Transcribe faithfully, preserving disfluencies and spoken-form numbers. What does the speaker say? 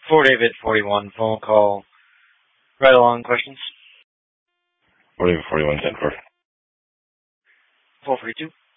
For David forty-one phone call. Right along questions. forty forty-one ten four. four forty-two.